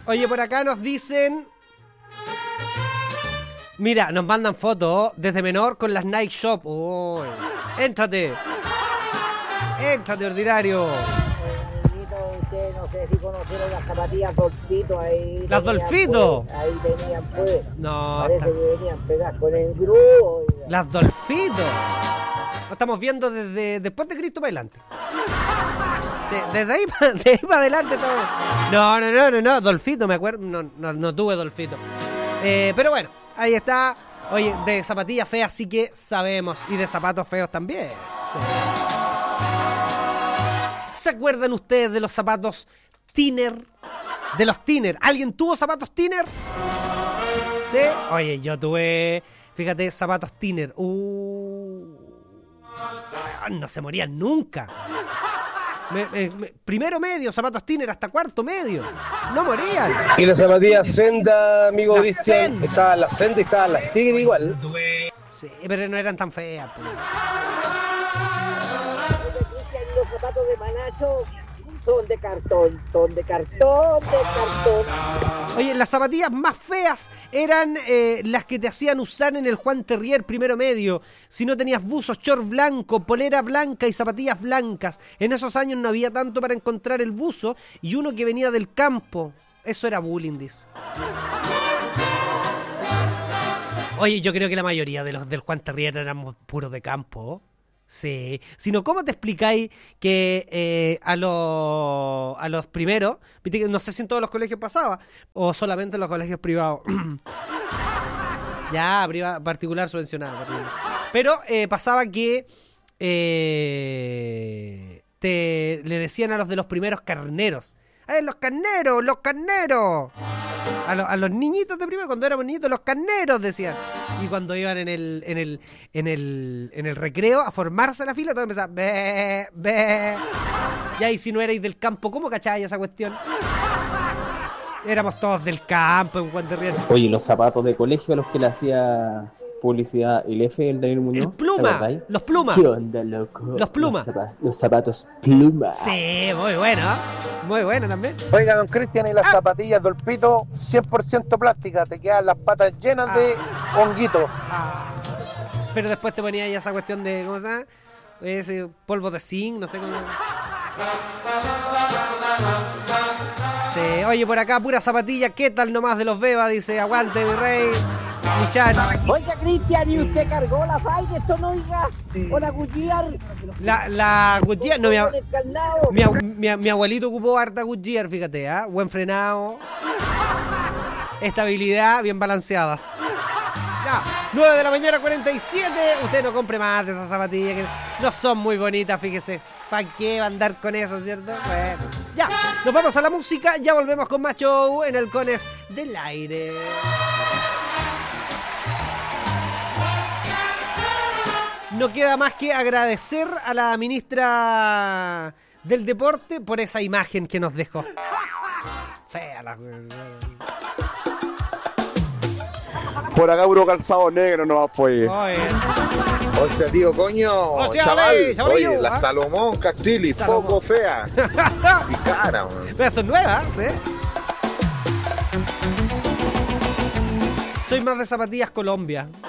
Oye, por acá nos dicen... Mira, nos mandan fotos desde menor con las Nike Shop. Uy, éntrate. Éntrate, ordinario. No sé si conocieron las zapatillas Dolfito ahí. ¿Las Dolfito? Pues, ahí venían pues. No. Parece que venían pegadas con el grupo. Las Dolfito. Lo estamos viendo desde después de Cristo para adelante. Sí, desde ahí para adelante todo. No. Dolfito, me acuerdo. No tuve Dolfito. Pero bueno, ahí está. Oye, de zapatillas feas sí que sabemos. Y de zapatos feos también. Sí. ¿Se acuerdan ustedes de los zapatos Tiner? De los Tiner. ¿Alguien tuvo zapatos Tiner? ¿Sí? Oye, yo tuve, fíjate, zapatos Tiner. No se morían nunca. Primero medio, zapatos Tiner, hasta cuarto medio. No morían. Y las zapatillas Senda, amigo Cristian. Estaban las Senda y estaban las Tigre igual. Sí, pero no eran tan feas. Pues. Los zapatos de Manacho son de cartón. Oye, las zapatillas más feas eran las que te hacían usar en el Juan Terrier primero medio. Si no tenías buzos, short blanco, polera blanca y zapatillas blancas. En esos años no había tanto para encontrar el buzo y uno que venía del campo. Eso era bullying, dice. Oye, yo creo que la mayoría de los del Juan Terrier éramos puros de campo. Sí, sino ¿cómo te explicáis que a los primeros, no sé si en todos los colegios pasaba o solamente en los colegios privados? Ya, particular subvencionado. Pero pasaba que le decían a los de los primeros carneros. ¡Los carneros! A los niñitos de primero, cuando éramos niñitos, los carneros decían. Y cuando iban en el recreo a formarse la fila, todo empezaba be. Y ahí si no erais del campo, ¿cómo cacháis esa cuestión? Éramos todos del campo en Juan Terrier. Oye, los zapatos de colegio a los que le hacía publicidad el F, el Daniel Muñoz. El Pluma, los Plumas. ¿Qué onda, loco? Los Plumas. Los zapatos Pluma. Sí, muy bueno. Muy bueno también. Oiga, don Cristian, y las zapatillas Dolpito 100% plásticas. Te quedan las patas llenas de honguitos. Pero después te ponía ya esa cuestión de, ¿cómo se llama? Ese polvo de zinc, no sé cómo. Sí, oye, por acá, pura zapatilla. ¿Qué tal nomás de los Beba? Dice, aguante, mi rey. Michan. Oiga, Cristian, ¿y usted cargó la falla? Esto no, oiga. O la Goodyear. La Goodyear, no, mi abuelito ocupó harta Goodyear, fíjate, ¿ah? Buen frenado. Estabilidad, bien balanceadas. Ya, 9 de la mañana, 47. Usted no compre más de esas zapatillas que no son muy bonitas, fíjese. ¿Para qué va a andar con eso, cierto? Bueno, ya, nos vamos a la música. Ya volvemos con más show en el Cones del Aire. No queda más que agradecer a la ministra del Deporte por esa imagen que nos dejó. Fea la... Por acá puro calzado negro no va pues. O sea, tío, coño, chaval, oye, la Salomón Castrilli, poco fea. Y cara, man. Pero son nuevas, ¿eh? Soy más de zapatillas Colombia.